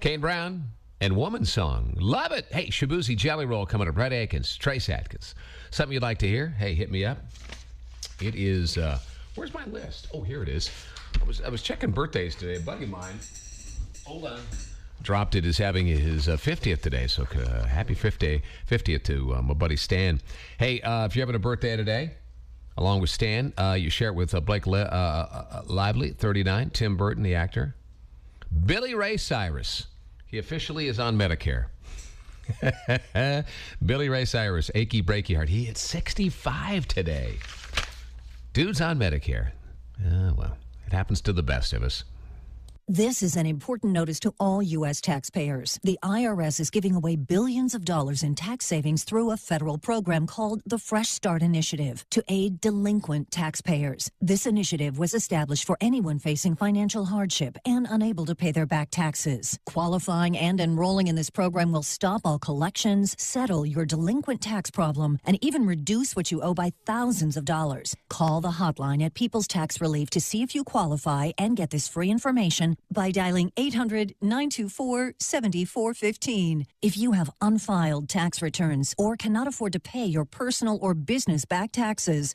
Kane Brown and Woman Song. Love it. Hey, Shabuzi Jelly Roll coming up. Brett Akins, Trace Atkins. Something you'd like to hear? Hey, hit me up. It is, where's my list? Oh, here it is. I was checking birthdays today. A buddy of mine, hold on, dropped it as having his 50th today. So happy 50th to my buddy Stan. Hey, if you're having a birthday today, along with Stan, you share it with Blake Lively, 39, Tim Burton, the actor. Billy Ray Cyrus. He officially is on Medicare. Billy Ray Cyrus, achy breaky heart. He hit 65 today. Dude's on Medicare. Well, it happens to the best of us. This is an important notice to all U.S. taxpayers. The IRS is giving away billions of dollars in tax savings through a federal program called the Fresh Start Initiative to aid delinquent taxpayers. This initiative was established for anyone facing financial hardship and unable to pay their back taxes. Qualifying and enrolling in this program will stop all collections, settle your delinquent tax problem, and even reduce what you owe by thousands of dollars. Call the hotline at People's Tax Relief to see if you qualify and get this free information by dialing 800-924-7415. If you have unfiled tax returns or cannot afford to pay your personal or business back taxes,